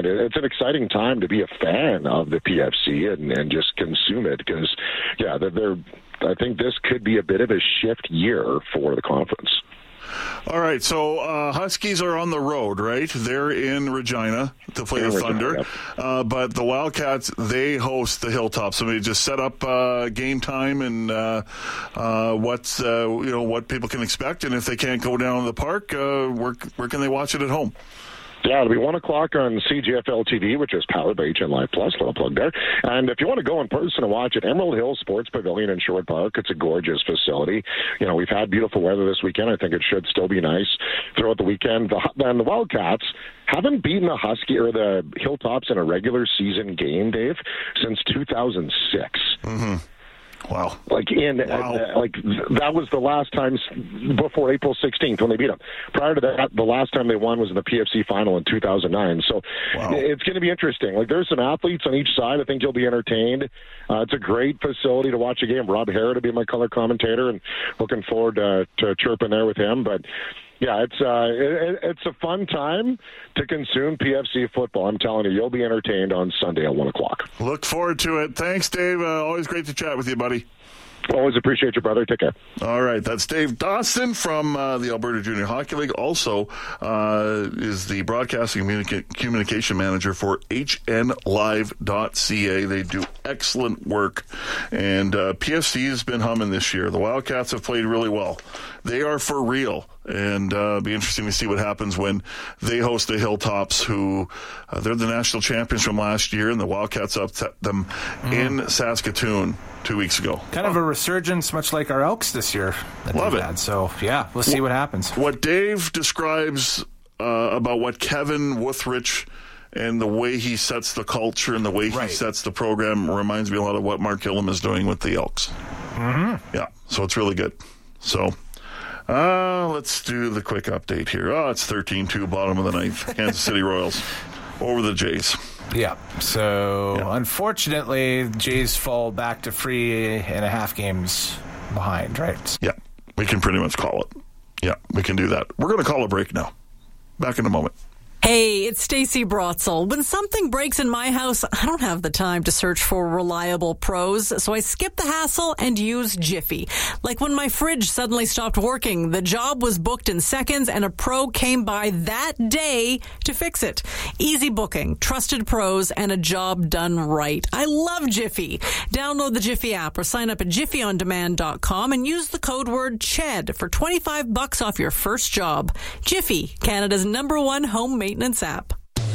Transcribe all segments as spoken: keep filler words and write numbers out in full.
and it, it's an exciting time to be a fan of the P F C and, and just consume it because, yeah, they're, they're, I think this could be a bit of a shift year for the conference. All right, so uh, Huskies are on the road, right? They're in Regina to play in the Regina, Thunder. Yep. Uh, but the Wildcats, they host the Hilltops. So we just set up uh, game time and uh, uh, what's uh, you know what people can expect, and if they can't go down to the park, uh, where where can they watch it at home? Yeah, it'll be one o'clock on C G F L T V, which is powered by H N Live Plus, little plug there. And if you want to go in person and watch it, Emerald Hill Sports Pavilion in Sherwood Park, it's a gorgeous facility. You know, we've had beautiful weather this weekend. I think it should still be nice throughout the weekend. The, and the Wildcats haven't beaten the Husky or the Hilltops in a regular season game, Dave, since two thousand six. Mm-hmm. Wow. Like in wow. uh, like that was the last time before April sixteenth when they beat them. Prior to that, the last time they won was in the P F C final in two thousand nine. So wow. it's going to be interesting. Like there's some athletes on each side. I think you'll be entertained. Uh, it's a great facility to watch a game. Rob Harrod to be my color commentator, and looking forward uh, to chirping there with him. But yeah, it's uh, it, it's a fun time to consume P F C football. I'm telling you, you'll be entertained on Sunday at one o'clock. Look forward to it. Thanks, Dave. Uh, always great to chat with you, buddy. Always appreciate you, brother. Take care. All right. That's Dave Dawson from uh, the Alberta Junior Hockey League. Also uh, is the broadcasting communica- communication manager for H N live dot C A. They do excellent work. And uh, P F C has been humming this year. The Wildcats have played really well. They are for real. And uh, it'll be interesting to see what happens when they host the Hilltops, who uh, they're the national champions from last year, and the Wildcats upset them mm. in Saskatoon two weeks ago. Kind of a resurgence, much like our Elks this year. That Love it. Had. So, yeah, we'll see what, what happens. What Dave describes uh, about what Kevin Wuthrich and the way he sets the culture and the way right. he sets the program reminds me a lot of what Mark Gillum is doing with the Elks. Mm-hmm. Yeah, so it's really good. So... Uh, let's do the quick update here. Oh, it's thirteen two, bottom of the ninth. Kansas City Royals over the Jays. Yeah, so yeah. unfortunately, Jays fall back to three and a half games behind, right? Yeah, we can pretty much call it. Yeah, we can do that. We're going to call a break now. Back in a moment. Hey, it's Stacey Brotzel. When something breaks in my house, I don't have the time to search for reliable pros, so I skip the hassle and use Jiffy. Like when my fridge suddenly stopped working, the job was booked in seconds and a pro came by that day to fix it. Easy booking, trusted pros, and a job done right. I love Jiffy. Download the Jiffy app or sign up at jiffy on demand dot com and use the code word C H E D for twenty-five bucks off your first job. Jiffy, Canada's number one home maintenance app.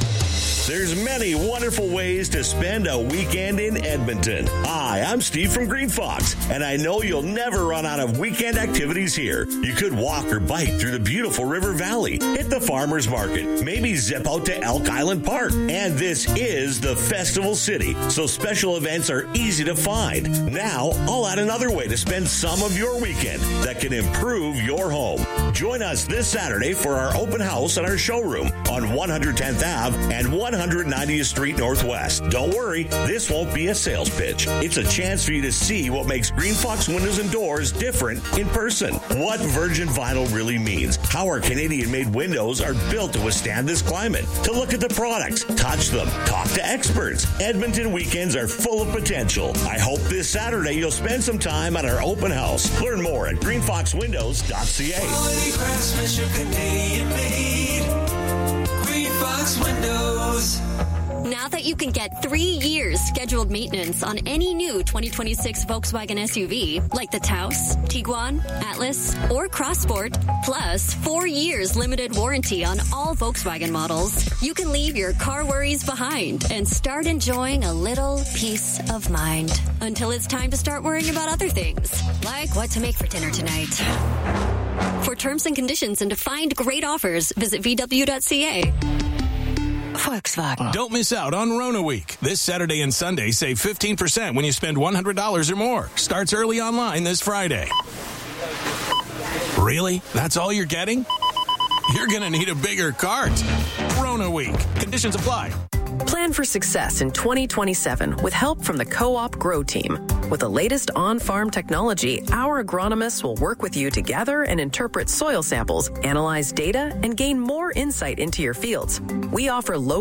There's many wonderful ways to spend a weekend in Edmonton. Hi, I'm Steve from Green Fox, and I know you'll never run out of weekend activities here. You could walk or bike through the beautiful River Valley, hit the farmer's market, maybe zip out to Elk Island Park. And this is the Festival City, so special events are easy to find. Now, I'll add another way to spend some of your weekend that can improve your home. Join us this Saturday for our open house at our showroom on one hundred tenth Avenue and one hundred ninetieth Street Northwest. Don't worry, this won't be a sales pitch. It's a chance for you to see what makes Green Fox Windows and Doors different in person. What virgin vinyl really means, how our Canadian-made windows are built to withstand this climate, to look at the products, touch them, talk to experts. Edmonton weekends are full of potential. I hope this Saturday you'll spend some time at our open house. Learn more at green fox windows dot c a. Quality craftsmanship, Canadian made. Green Fox Windows. Now that you can get three years scheduled maintenance on any new twenty twenty-six Volkswagen S U V, like the Taos, Tiguan, Atlas, or Crossport, plus four years limited warranty on all Volkswagen models, you can leave your car worries behind and start enjoying a little peace of mind until it's time to start worrying about other things, like what to make for dinner tonight. For terms and conditions and to find great offers, visit v w dot c a. Volkswagen. Don't miss out on Rona Week. This Saturday and Sunday, save fifteen percent when you spend one hundred dollars or more. Starts early online this Friday. Really? That's all you're getting? You're going to need a bigger cart. Rona Week. Conditions apply. Plan for success in twenty twenty-seven with help from the Co-op Grow Team. With the latest on-farm technology, our agronomists will work with you to gather and interpret soil samples, analyze data, and gain more insight into your fields. We offer low